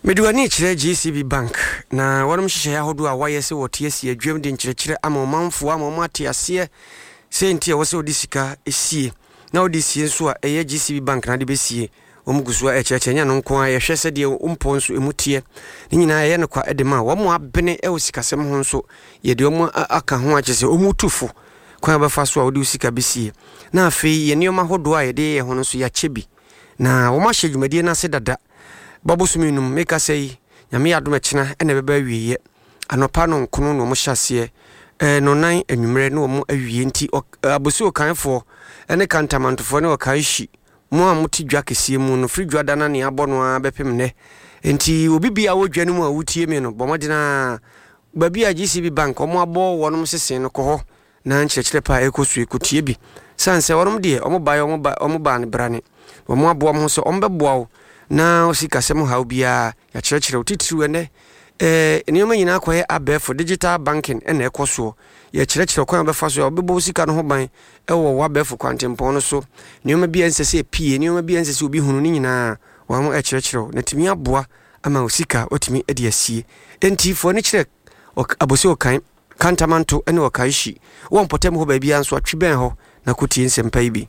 Meduani chire GCB Bank na wanum hihye ahodo a wayese wotiesi adwam de nkyerɛkyerɛ ama manfo ama mate ase senti a wose odisika esie na odisi nso a eye GCB Bank na de besie omuguso a ekyerɛkyerɛ nya no nko a yɛhwɛ sɛ de umpo nso emutie ne nyina ye no kwa edema wo mo abene ewosikasɛm ho nso ye de omo aka ho akyese omutufo kwa bafa so a wode usika besie na afei ye nioma hodo a ye de ye ho nso ya chebi na wo ma hye dwumadie na se dada Babusuminum make us say, Yami Adumachina and never be ye. Anopano nkono no mo hyase no nan enwumre no mo awie nti abusu kan fo ene kantamantofo ne okanhyi mo amuti dwa kesie mu no free dwa dana ne abono a bepem ne nti obi bia wodwane mu a wutie me no bomodina babi a GCB Bank omo abo wonom sesen no ko na nkyerɛkyerɛ pa ekosu ekotie bi sanse wonom de omo ba ne brane omo abo mo so ombeboa na osikasɛm ha obia ya kyerɛkyerɛ otitiri ene nneɛma nyina akɔyɛ abɛfo digital banking ene ekoso ya kyerɛkyerɛ kwan bɛfa so obebo sika no ho ban ɛwɔ wabɛfo kwantempɔn no so nneɛma bia nsɛsɛ pie nneɛma bia nsɛsɛ obi hunu ni nyina wa mo ɛkyerɛkyerɛ na timi aboa ama osika otimi edi asie enti fo ne kyerɛ abosi okan kantamanto ene okaishi wo mpotem ho ba bia nso atweben ho na kotie nsɛmpa ibi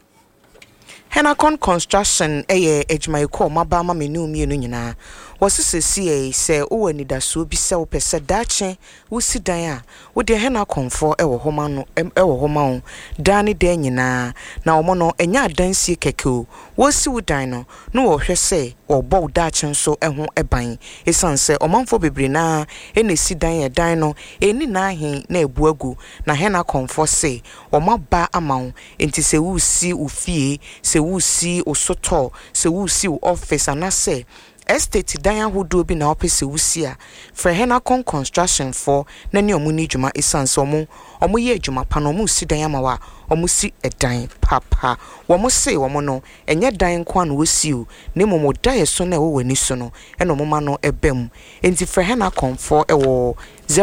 Henacon Construction eye ejmaiko mabama menu mienu nyina wasisesi se owani daso bi se opese dache wusi dan a wo de Henacon fo ewo homa no ewo homa o dani de nyina na omo no enya adansie kekeo wosi wudan no no wo hwe se obo dache nso eho eban esanse omanfo bebre na enesi dan dan no eni na ahen na ebuagu na Henacon fo se omaba amawo enti se wusi ufie se wusi osoto se wusi office anase estate dan ahodo bi na opese wusi a fra Henacon Construction for na ne omuni dwuma esanse omo ye dwuma pa no omo si dan amawa omo si edan papa womo se womo no enye dan kwa no wosi o ne momo dae so na wo wani so no e no moma no ebem enti fra Henacon for ewo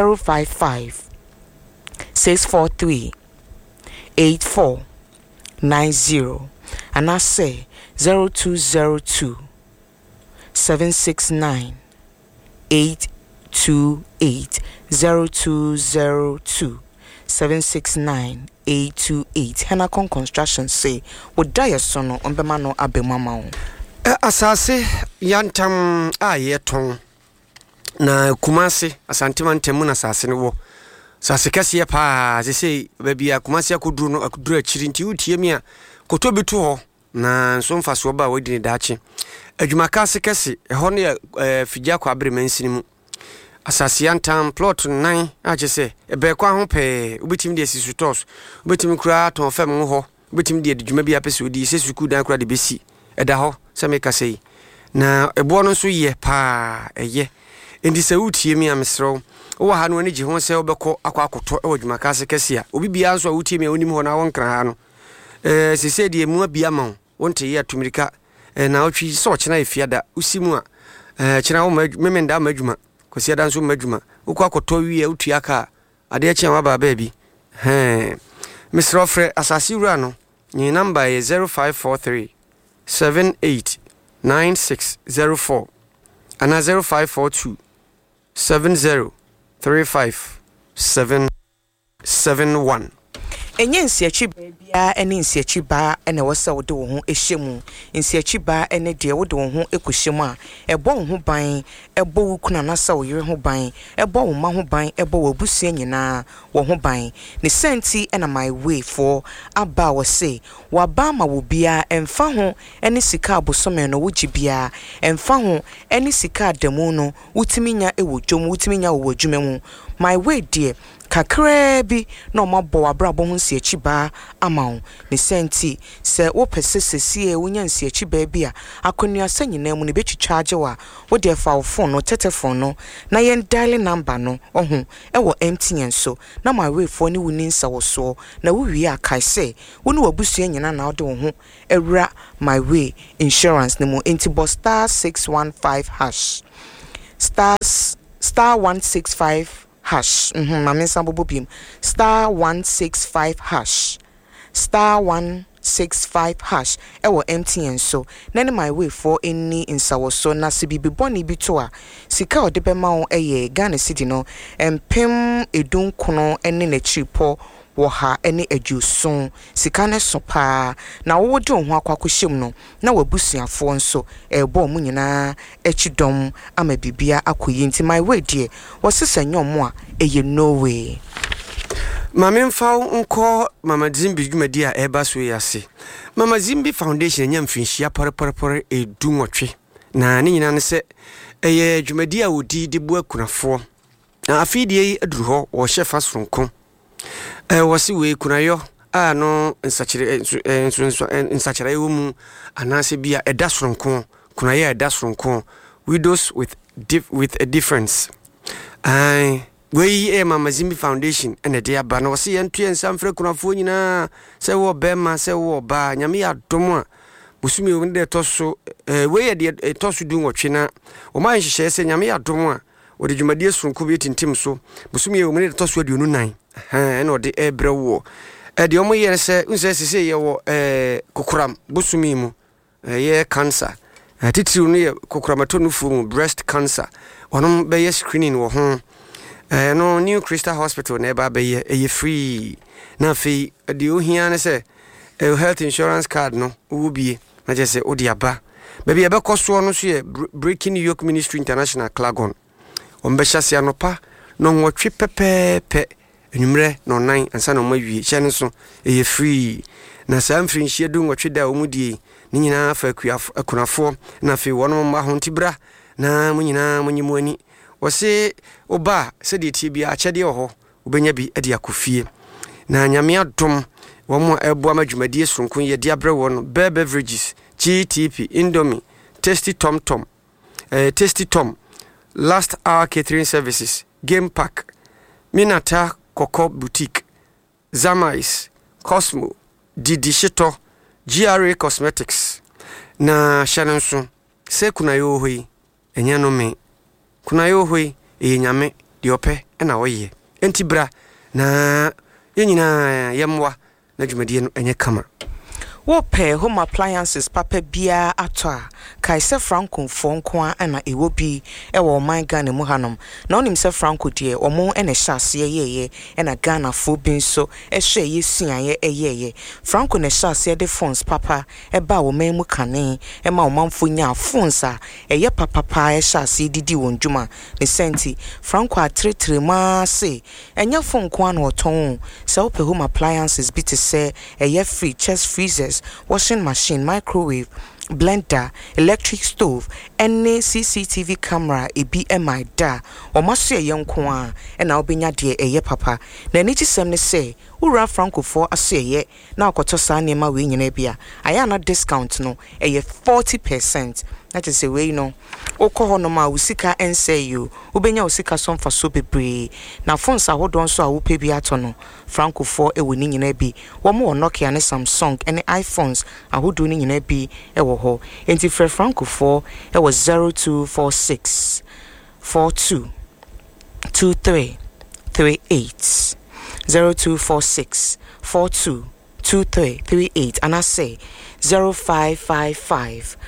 055 643 8490 and I say 0202 769 828 0202 769 828 Henacon Construction say would die sono on bemano abemama asase yantam ayeton na kumase asantimantemu na asase ne wo sase kase pa se babia kumase akoduru no akuduru akiri nti utie mi a koto bitu ho na nso mfaso ba wadi ne daache adwuma kase ho ne figya kwa abremansin mu asase yantam plot 9 ache se ebe kwa ho pe obetim de asisu tos obetim kura ton fam ho obetim de adwuma bi apese odi se suku dan kura de besi eda ho se me kase na ebo no nso ye pa eye endi se utie mi amsro wo ha no ani gi ho se obekọ akwakoto e adwuma kase a obi bia nso utie mi onim ho na won kran ha no se de mu abia ma wonte ye atumirika na otwi so chena efiada usimu a chena wo memenda madwuma kosi ada nso madwuma ukọ akoto wie utu aka ade achi ama ba bi Mr. Ofre asasi wura no ni number 0543 789604 ana 0542 703571 enye nsiachi bia ene nsiachi ba ene wose wode wo ho ehyemu nsiachi ba ene de wode wo ho ekohyemu a ebo wo ho ban ebo wo kuna na sa wo yire ho ban ebo wo ma ho ban ebo wo abusua nyina wo ho ban ne senti ena my way for aba wo se wa ba ma wo bia emfa ho ene sika abosome no wo gibia emfa ho ene sika adamu no wutimi nya ewo dwom wutimi nya wo adwuma mu my way dear kakra bi na omabo abrabo ho nsiachi ba amawo ne senti se wo pesesese wonya nsiachi ba bi a akonua sanyina mu ne betwitwa agewa wo de fa wo phone no telephone no na yen dial number no oho ewo MTN so na my way for ne wuni nsa wo so na wo wi akai se wo ne wabusua nyina na wo de wo ho ewura my way insurance ne mu enti star 615 hash star 165 hash mame sambo bim star 165 hash star #565# ewo MTN so na ne my way for any insawo so na se bibi boni bi to a sika ode be ma wo Ghana City no empem edun kono ene na chipo wo ha ene ajuson sika ne so pa na wo de ho akwakohyem no na wabusuafo nso ebo mu nyina echidom ama bibia akoyi nti my way die wo sesa nyom a eye no way. Mama mfa nko Mama Zimbi dwumadi a eba so yase. Mama Zimbi Foundation nya mfinhia porepore edunwotwe. Na ne nyina ne se eye dwumadi a wodi de bu akunafo. Na afidie yi aduru ho wo hyefa soronko. Wasi we kunayo no nsachire mu anase bia eda soronko kunayo eda soronko widows with a difference. We Mama Zimbi Foundation and the aba no se yentu ensamfre kunafo nyina se wo bema se wo ba nyame adomo busumi wo de toso we de toso du nwotwe na o man hyehyɛ se nyame adomo a wo de dwumadie sonko bi tintim so busumi wo de toso aduonu nan na o de ebrewo de omo yere se unse sese ye wo kokoram busumi mu ye cancer titiri no ye kokoramato no fu mu breast cancer onom be ye screening wo ho no New Crystal Hospital neba be ye free na fe de ohia ne se health insurance card no wo bie na je se odi aba baby e be koso no so ye Breaking Yoke Ministry International Klagon ombe hyase anopa no nwotwe pepepe enumre no nan ansa no mawie hye ne so ye free na sam free hye du nwotwe da omudie ni nyina fa akunafo na fe wono ma hontibra na mu nyina munyimu ani wose oba se de tibia akyede ho obenya bi ade akofie na nyame adom wo mo ebo amadwumadie sonkon ye de abre wo no beverages GTP Indomie Tasty Tom Last Hour Catering Services Game Park Minata Coco Boutique Zamais Cosmo Didi Shito GRA Cosmetics na shananso se kuna yo hoi enya no me kuna yo hoi nyame diope na woye entibra na yenyina yemwa na dwumadie no enye kama wo pe home appliances papa bia ato a Kaise Franco fonko ana ewo bi ewo man Ghana mu hanom na onim se Franco de omo ene hyase yeye ena Ghana fo bi nso ehwe yesuaye eyeye Franco ne hyase de phones papa eba wo man mu kane ema wo manfo nya phones a eye papa pa hyase didi won dwuma ne senti Franco atretre ma se enya fonko ana oton se wo pe home appliances bi te se eye free chest freezers washing machine microwave blender electric stove any CCTV camera EBMI da o maso ye nko a na obenya de eye papa na ni gisem ne se ura Franco for aseye na akoto sa ne ma we nyina bia aya na discount no eye 40%. That is the way no oko no ma usika ense you ubenya usika so mfa so bebre na phones ahodon so a wo pe bi ato no Franco for e woni nyina bi wo mo Nokia ne Samsung ene iPhones ahodo ni nyina bi e wo ho enti frɛ Franco for e was 0246 42 23 38 0246 42 2338 and I say 0555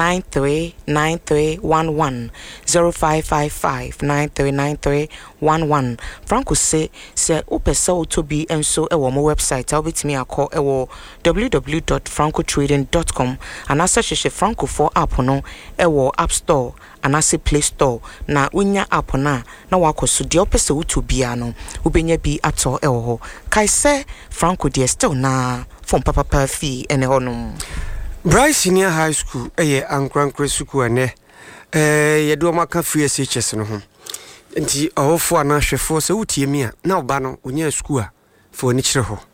939311 0555 939311 Franco say opese otobi enso e wo mo website a obetimi akọ e wo www.francotrading.com and I search Franco for app no e wo App Store and I say Play Store na unya app na wakoso de opese otobia no ubenya bi ato e wo Kaise Franco de still na from papa fi ene honum Bryce Senior High School Ankrankre School ene yedo maka free SHS no ho nti awofo ana hwefo se wutie mi a na oba no onya school a fo ni kire ho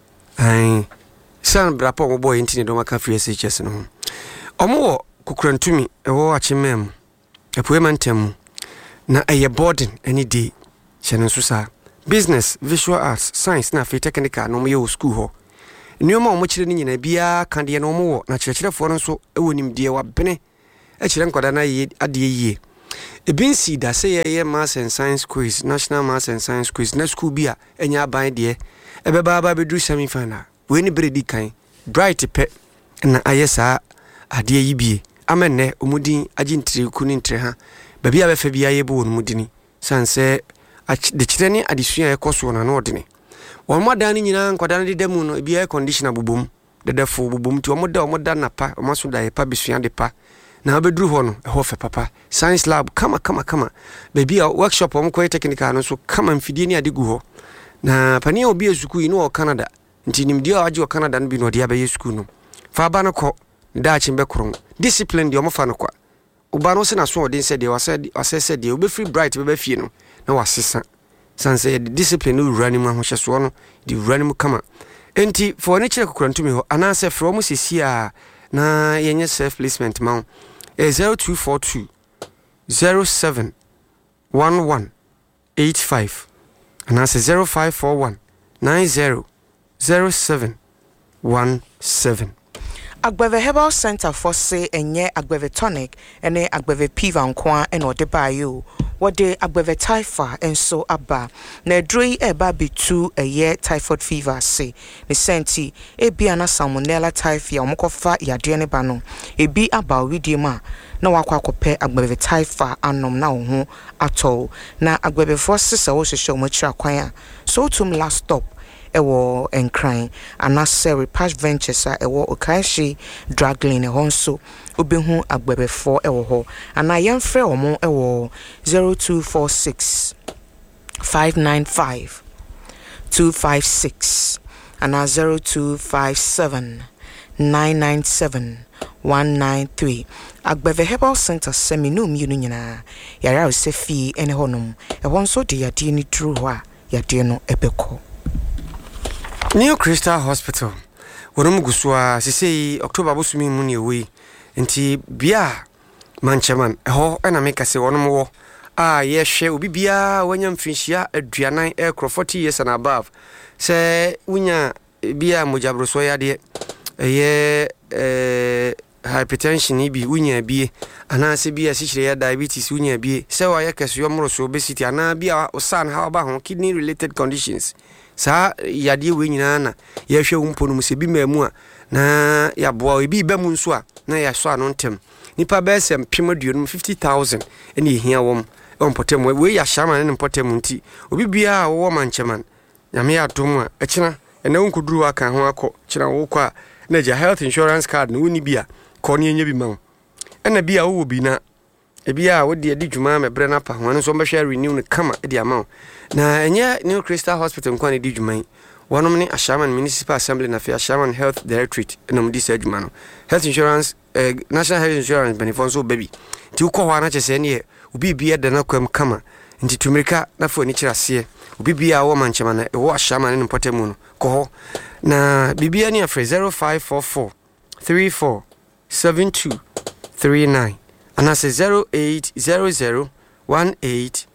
san brapo mo boy nti ne do maka free SHS no ho omo wo kukurantumi ewo achemem epoemantem na boarding any day chene so sa business visual arts science na free technical no mo ye school ho Nioma omochire ni nyina bia kan de no mo na kirekerefo no so ewonim de wa bene e kire nkwada na ye ade yie ebinsi da se ye maths and science quiz national maths and science quiz na school bia enya ban de ebeba ba bedru semi final we ni bredi kan bright pe na ayesa ade yi bie amenne omudin agintire ku ni ntre ha babi abefa bia yebo won mudini sanse de kireni adesua ekoso na no odene won modan ni nyina nkodan de demu no bia conditioner bubum dedefo bubum ti omoda na pa omaso da pa besua de pa na bedru ho no ho fe papa science lab kama baby a workshop omko technical no so kama mfidie ni adegu ho na pani obi esuku yi no Canada nti nimdi a age Canada no bi no de abaye suku no fa ba no ko da chimbe kron discipline de omofa no kwa uba no se na so odin se de wase de obe free bright be fie no na wasesa sanse de discipline no running ho hyeso no de running kama enti for ni chire kokrantumi ho anase from sisi a na yenye self placement ma 0242 07 11 85 anase 0541 90 07 17 Agbeve Herbal Center for say enye Agbeve tonic ene Agbeve piva nkwa ene ode bayo wode Agbeve typha enso aba na edroi eba bitu eye typhoid fever se ne senti ebi ana salmonella typhi omokofa yade ne ba no ebi aba widie ma na wakwa kope Agbeve typha anom na ho atol na Agbeve for sisa wo hwehwe omachira kwan a so tum last stop ewo enkran anase Repatch Ventures ewo Okaishi Dragline honso obehu Agbebe 4 ewo ho ana yemfre omo ewo 0246 595 256 ana 0257 997 193 Agbeve Herbal Center seminum yinu nyina yara osefi ene honum ehonso de yade ni true ho a yade no ebeko New Crystal Hospital wonom gusua sisei October bosumi mu ne we nti bia manchaman ho na meka se wonom wo ye hwe obi bia wanya mfinhia aduanan ekro 40 years and above se wunya bia mojabroso yade hypertension bi wunya bie ana se bia sichire ya diabetes wunya bie se wa yakaso yomroso obesity ana bia osan ha ba ho kidney related conditions sa yade we nyina na ye hwe wumpo no se bi mamu a na ya boa ebi ba mu nso a na ya so ano ntem nipa besem pemaduonum 50,000 ene hia wom ompotem we ya shama ne mpotem nti obi bia wo mancheman nyame atom a ekina ene wonkuduru aka ho akọ kina wo kwa na ja health insurance card no ni bia ko ne nya bi ma ena bia wo bi na ebia wo de dwuma mebre na pa ho no so mbehwe renew ne kama e de ama na enye New Crystal Hospital nkwa ne di dwuma wonom ne Ashaman Municipal Assembly na fi Ashaman Health Directorate enom di sa dwuma no health insurance national health insurance benefit so baby ti ukọ ho na chese ne obi bia de na kwam kama nti tumirika na fo ni kirase obi bia wo manchema na wo Ashaman ne mpotemu no ko na bibia ni afre 0544 34 72 39 anase 0800 18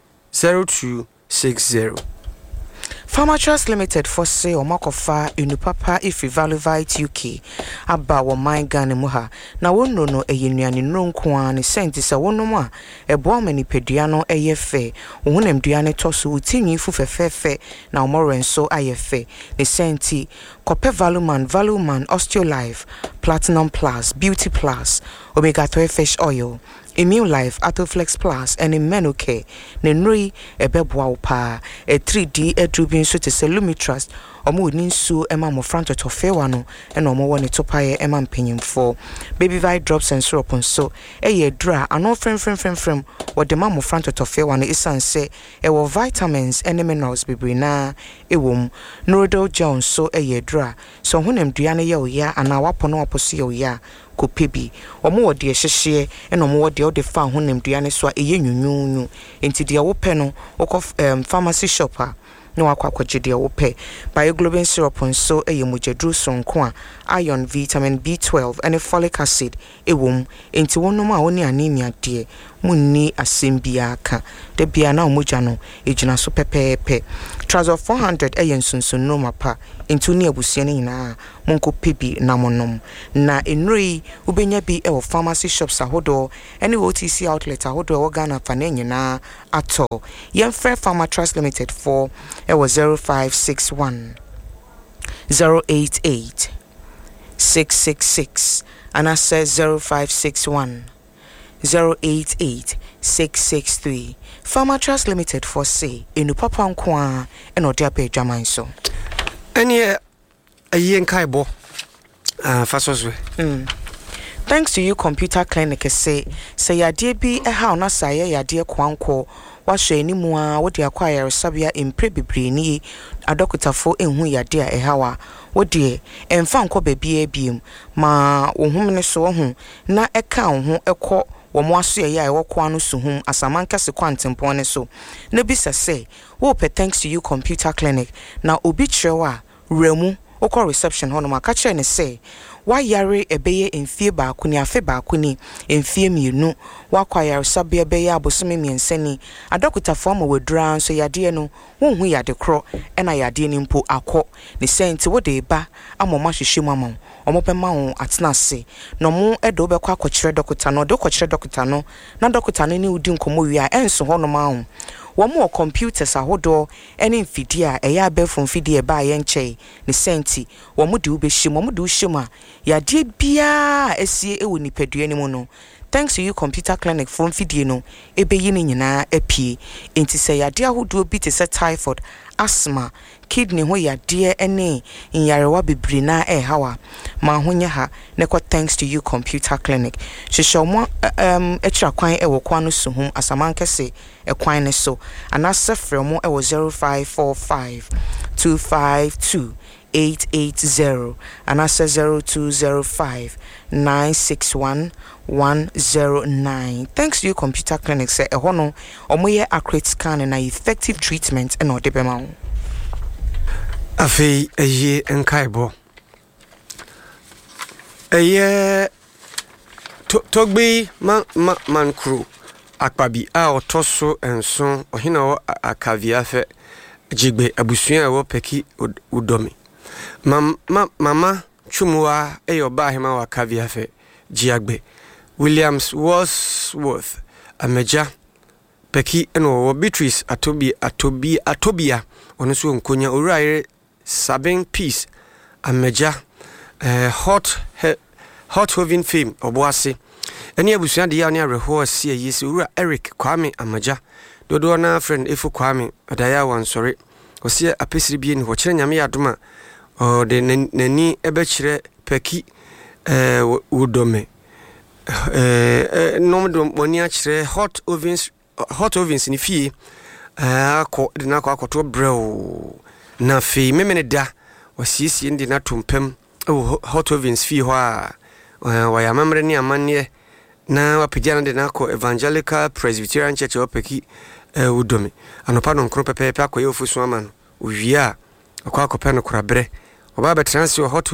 0260 Pharmatrust Limited for say omakofa inupapa ifi Valuvite UK aba wo man Ghana mu ha na wonno no eyenuane nronko a ne senti se wonom a ebo mani pedua no eyefe wohunem dua ne toso utinwi fu fefefe na omorenso ayefe ne senti kope Valuman Osteolife Platinum Plus Beauty Plus Omega 3 Fish Oil Immune Life Atoflex Plus and Menuke Nenri ebeboa pa 3D edrubin so te Lumitrust omo ninsu ema mo franto tofewa no ena omo woni topaye ema mpanyimfo Baby Vi drops and syrup so eye dra ano frem wode ma mo franto tofewa no isanse ewo vitamins and minerals bibrina ewom Norodol Jones so eye dra so hunem duane ye oya ana wapono aposo ye oya kopebi omo wode hyehye ena omo wode ode fa hunem duane so eye nyunyunyu enti de wo pe no wokof pharmacy shopper no akwakogide wo pe bioglobin syrup so eyemujadru sonko a iron vitamin B12 and folic acid ewom enti wonom a woni anemia de munni asembia aka de bia na omoja no ejina so pepepe trouser 400 eyensunsun no mapa enti ni abusia ni nyina monko pebi na monom na enrei ubenya bi e pharmacy shops ahodo any OTC outlet ahodo e Ghana fa na nyina ato yemfre Pharmatrust Limited for it was 0561 088 666 and I says 0561 088 663. Farmer Trust Limited for say in Papa Nkwa and Odiape Jaman so. Any a yen kaibo fasoswe. Thanks to you computer clinic say ya dear be a how na say ya dear kwanko was any more what they acquire sabia in prebibri ni a doctor for in who ya dear a hawa what dear and found ko baby a beam ma woman so home na a cow who a co wo mo aso ye ya wo kwa no suhum asamanka se kwantempon ne so na bisa say wo pe thanks to you computer clinic na obi trewa remu okọ reception hono maka kire ne say wa yare ebeye enfie ba akuni afe ba akuni enfie mienu wa kwayare sabia beye abosome miensani adokita form wedran so yade no wo hu yade kro na yade ni mpo akọ ne senti wo de ba amoma hwehwe mu amon omopema wo atena se no mo edo be kwa akọkire dokita no de akọkire dokita no na dokita no ni udi nkomo wi a enso hono ma ho Wamo computers ahodo ene mfidi a eya abefo mfidi e ba ye nche ne senti wamo de ubehye wamo de uhyema ya de bia esie ewo nipadua ni mu no thanks to you computer clinic for mfidi no ebeyi ni nyina apie enti se ya de ahodo bi te se typhoid asthma kidney ho ya de ene nyarewa bebre na hawa ma honya ha ne ko thanks to you computer clinic hwehwe mo etira kwan ewo kwa no suhum asamankese ekwan ne so anase frɛ mo ewo 0545 252 880 anase 0205 961 109. Thanks to you computer clinic say ehono omoye accurate scan and effective treatment and odebema afi eye enkaibo eye togbi man crew akpabi a otoso enso ohina wo akavia fe jigbe abusua wo peki udomi mama chumwa eyoba hima wa akavia fe jiagbe Williams Wordsworth ameja peki eno Beatrice atobia onusu nkonya uraire Sabin Peace ameja hot hovin fame oboase eni abusua de ya ne areho asie yesi ura Eric Kwame ameja dodo na friend efu Kwame adaya wansore osie apesiri bie ni ho kire nyame yadoma o de nani ebekire peki udome nomdo moni akire hot ovens ni fie akọ de na akọ brew na fe memene da wasiesie ndi na tompem hot ovens fie ho a waya mamre ni amane na wapejana de na akọ Evangelical Presbyterian Church opeki udome anopa no nkro pepe akọ yefusu amano owia akọ peno korabre oba betrans hot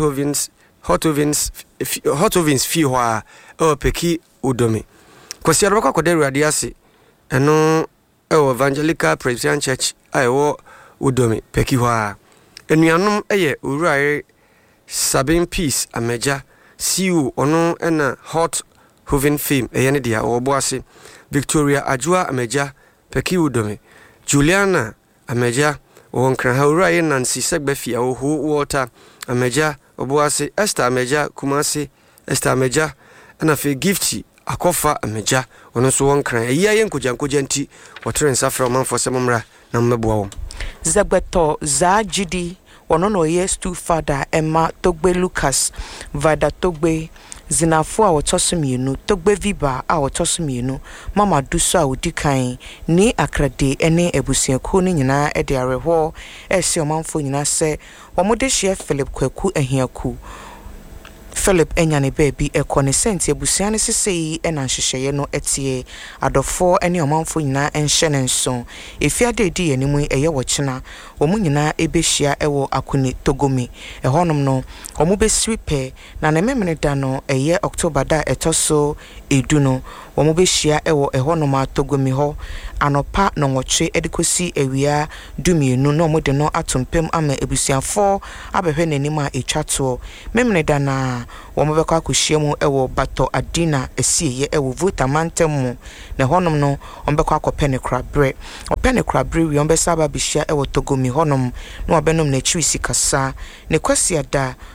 ovens fie ho a opeki udome kwasi arba kwa de radiase eno Evangelical Presbyterian Church ayo udome peki ho a enuanom eye owurae Sabin Peace ameja siu ono ena hot hoven fame eye ne dia oboase Victoria Ajua ameja peki udome Juliana ameja wonkran ha owurae Nancy Segbefia ohu water ameja oboase Esther ameja Kumasi Esther ameja na fe gifti akofa ameja ono so wonkran eya yenkojankoja nti wotren safra manfo semomra na mmeboa wo Zagbeto za jidi wono no yes to father Emma Togbe Lucas Vada Togbe zinafo a wotosomienu Togbe Viba a wotosomienu Mama Duso a wodikan ni akrade ene ebusianko ni nyina e de areho ese omanfo nyina se womode hye Philip Kwaku ahiaku Philip enyane baby ekone senti ebusiane sesei ena hyehyeye no etie adofo ene omanfo nyina enhye ne nso efiade di enimu eye wochena omu nyina ebehia ewo akuni Togomi ehonom no omu besripe na ne memene da no eye October da etoso edu no omu behia ewo ehonom Togomi ho anopa no nwotwe edikosi ewia dumienu no omu de no atompem ama ebusiafo abehwe nanim a etwato memene da na womo bekwa akohyiemu ewo bato adina esieye ewo vota mantemu na honom no ombekwa akopene krabre opene krabre wi ombesa ba bihia ewo Togomi honom no obenom na chiwisi kasa ne kwasi ada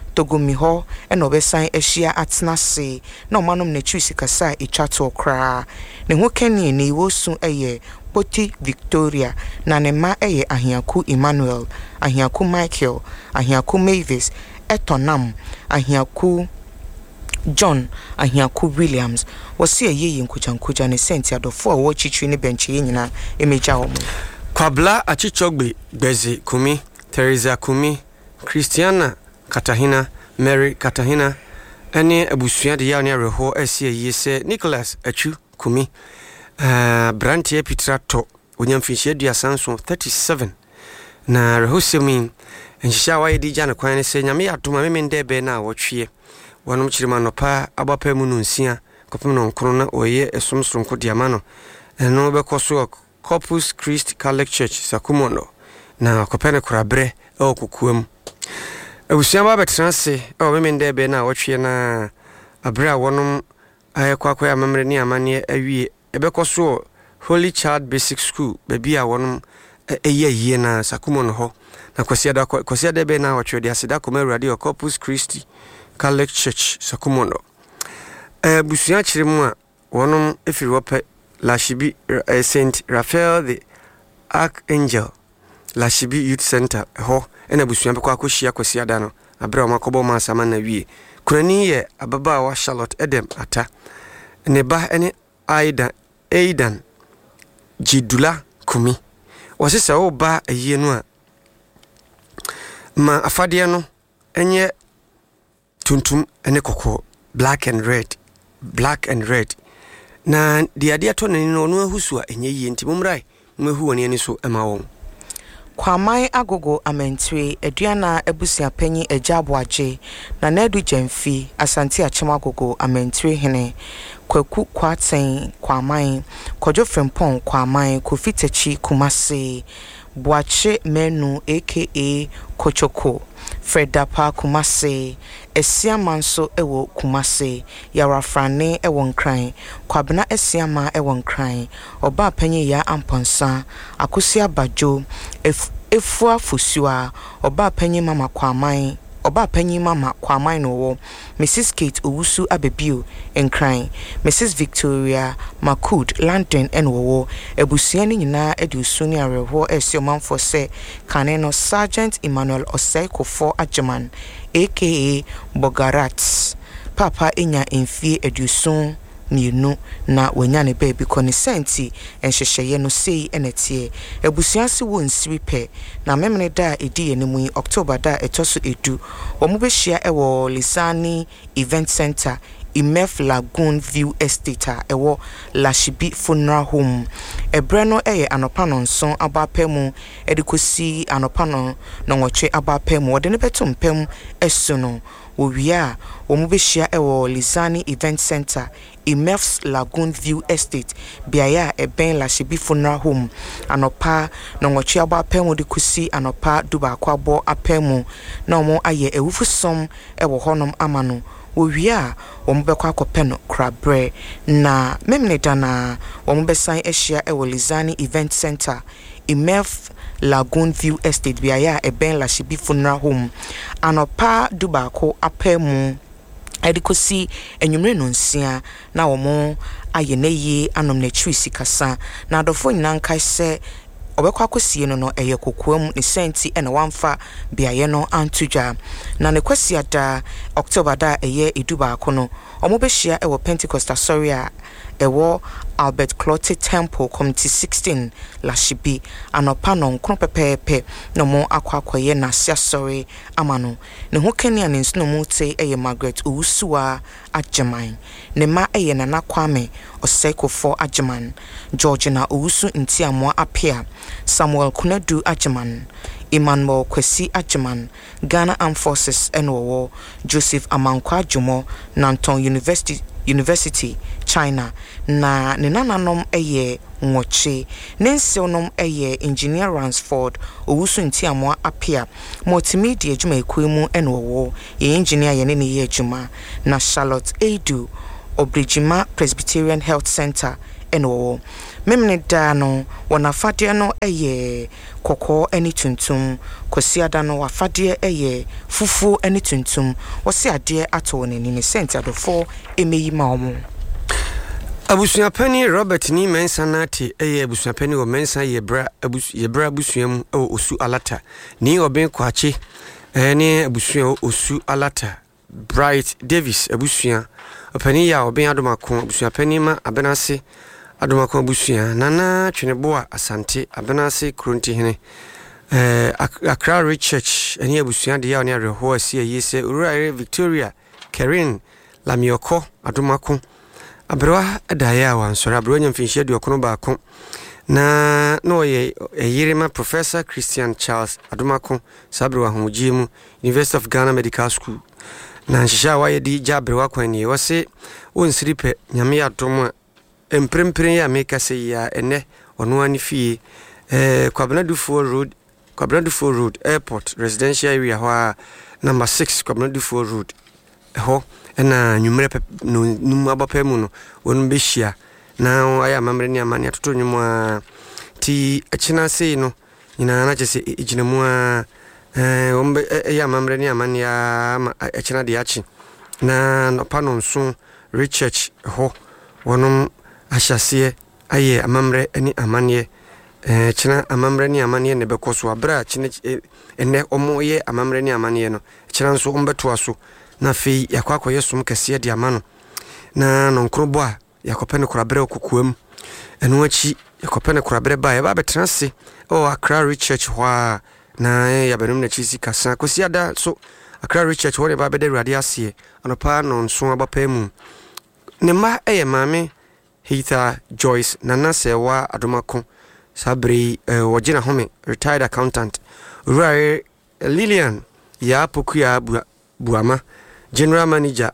Togomi ho ena obesan ehia atnase na omanom na chusi kasa etwato okra ne ho kani ne wosu eye Poti Victoria na ne ma eye Ahiaku Emmanuel Ahiaku Michael Ahiaku Mavis Etonam Ahiaku John Ahiaku Williams wasi eye nkujankuja ne senti adofo a wo chichiri ne benchi nyina emeja wo Kwabla Achichogbe Gbezi Kumi Teresa Kumi Christiana Katahina Mary Katahina ene abusua de ya ne reho asie yese Nicholas Achu Kumi Brantie Pitrato onyamfinhie aduasanso 37 na reho semi enhihia wa yedi gya ne kwan ne se nyame atoma memende be na wotwe wonom kirima no pa abapa mu no nsia kopem no nkro na oye esomsronko diama no eno be koso Corpus Christi Catholic Church Sakumono na kopene korabre okukuam abusia ba betranse memende be na wotwe na abra wonom ayekwakoya memre ni amane awie ebekoso Holy Child Basic School baby a wonom eye na Sakumono ho na kwasiada be na wotwe de aseda koma radio Corpus Christi Catholic Church Sakumono busia kiremu a wonom efiri wope Lashibi Saint Raphael the Archangel Lashibi Youth Center ho ena busuan be kwa akohia kwasiada no abra makobo masama na wie kunani ye ababa wa Charlotte Edem ata ne ba ene Aidan Jidula Kumi wasisa wo ba aye no a ma afade no enye tuntum ene kokko black and red na dia to ne no ahusu a enye yi nti mumrai mmehu woni ani so ema won Kwamai agogo amentwe aduana abusia panyi ajaboaje na nadu jamfi asante achema agogo amentwe hene kwaku kwaten kwamai kojo frempon kwamai kofitachi kumase Boache Menu aka Kochoko Fredapa Kumase Esiamanso ewo Kumase Yarafrane ewo nkran Kwabena Esiama ewo nkran Oba panyi ya amponsa Akusia Bajo Efua Fusua Oba panyi mama kwamai Oba panyi mama kwamai no wo Mrs. Kate Owusu Abebio nkran Mrs. Victoria Makud London enwo ebusia ni nyina edusu ni areho esiomanfo se kaneno Sergeant Emmanuel Osaikofo Ajeman aka Bogarat papa enya enfie edusu mienu na wanyane baby koni senti enhyehyeye no sei enetie ebusia se wo nsiripe na memene da edi enimu October da etoso edu omubehia ewo Lisani Event Center Imef Lagoon View Estate ewo Lashibi Funeral Home ebreno eye anopano nson abapemu edikosi anopano no nwotwe abapemu wode ne betumpem esuno Owia omubehia ewo Lisani Event Center Imef's Lagoon View Estate biaya eben Lashibi Funeral Home anopa no nwotwe abapemu dikosi anopa duba kwabo apemu na omo aye ewufusom ewo honom amano Owia omubekwa akopeno krabre na memneda na omubesan ehia ewo Lisani Event Center Imef Lagoon View Estate biaya eben Lashibi Funeral Home anopa dubako apemu edikosi enwumre no nsia na omo ayeneye anom na chwisi kasa na adofo nyina nkai se obekwa akosie no eye kokoam ne senti ena wamfa biaye no antudwa na ne kwasi ada October da eye eduba akono omobehia ewo Pentecost Asoria ewo Albert Clotte Temple Committee 16 Lashibi anopa no nkro pepepe no mo akwakoye na siasori amano ne ho kani ane nso mu te eye Margaret Owusuwa Ajeman ne ma eye Nana Kwame Osaikofo Ajeman Georgina Owusu Ntiamwa Apia Samuel Kunadu Ajeman Emmanuel Kwesi Ajeman Ghana Armed Forces enwo Joseph Amankwa Jomo Nanton University China na ne nananom eye nwoche nenseonom eye Engineer Ransford Owusu Ntiamwa Apia multimedia adwuma ekwemu enwo ye engineer ye ne adwuma na Charlotte Edu Obrijima Presbyterian Health Center eno memne da no wonafade no eye kokko eni tuntum kosiada no wafade eye fufuo eni tuntum wose ade ato ne ni sent adofo emeyi ma omo abusuapani Robert ni mensanati eye abusuapani wo mensan yebra abusuam osu alata ni oben kwachi ene abusua osu alata Bright Davis abusua opani ya oben adomako abusuapani ma abenase adomako abusua nana tweneboa asante abenase kronti hene Accra Richard ene abusua de ya ne areho asie yese Urare Victoria Karen Lamioko adomako abroa adaya wansoro abroa nyamfinhia de okono baako na no ye yirema Professor Christian Charles adomako sabro ahojimu University of Ghana Medical School na nhihia wa ye di jabrewa kwani wose wonsiripe nyame ya dom emprempren ya meka se ya ene ono ani fie Kwabnadufo Road Airport Residential Area ho number 6 Kwabnadufo Road ho na nyumre no numabapemu no wonu behia na aya mamre ni amane atoto nyumwa ti akina sei no nyina na chese ejinamu a ombe ya mamre ni amane ya akina de achi na no panon so Richard ho wonu ahyase aye amamre ani amane china amamre ni amane ne bekoso abra china ene omo ye amamre ni amane no china nso ombeto aso na fi yakwakwa yesum kese de amano na nonkrobo a yakopene korabre okukuam eno achi yakopene korabre ba ya ba betranse Accra Richard hwa na ya benum na chisi kasa kosiada so Accra Richard hwa ba bede rade ase anopa no nso abapam ne ma eye mame Heather Joyce nana sewa adomako sabre wogina home retired accountant Urare Lillian ya pokuya buama General Manager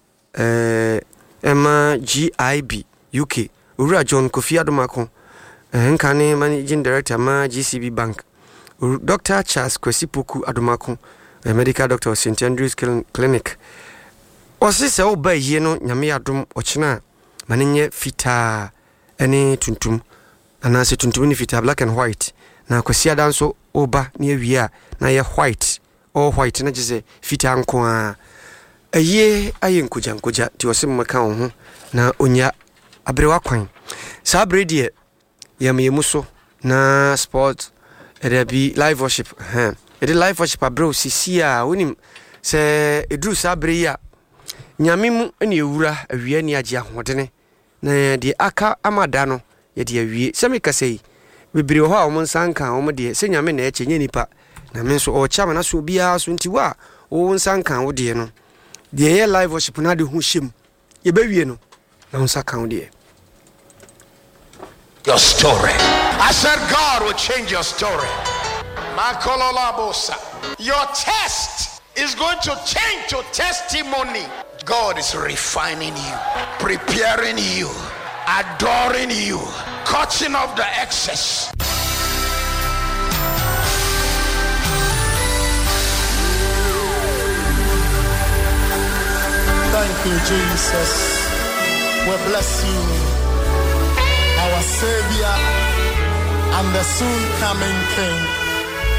Emma GIB UK Ura John Kofi Adomako Nkane Managing Director ma GCB Bank Dr. Charles Kwesipoku Adomako Medical Doctor of St. Andrews Clinic Osise oba yie no nyame adom ochina manenye fita ene tuntum anase tuntum ni fita black and white na kwesiada nso oba ne awia na ye white all white na jise fita anko a aye nkuja ti wose mmaka ho na onya abrewa kwan sa bredie yamemuso na sport erebi live worship live worship abro sisi a wonim se edru sa bre ya nyame mu ene ewura awia ni age ahodene na de aka amada no ye de awie semika sei bibiri ho a wo nsanka wo de se nyame na eche nya nipa na me nso o chama na so bia so ntiwa wo nsanka wo de no de ye live worship na de hu hyem ye bawie no na nsanka wo de your story. I said God will change your story. Your test is going to change to testimony. God is refining you, preparing you, adoring you, cutting off the excess. Thank you, Jesus. We bless you, our Savior and the soon coming King.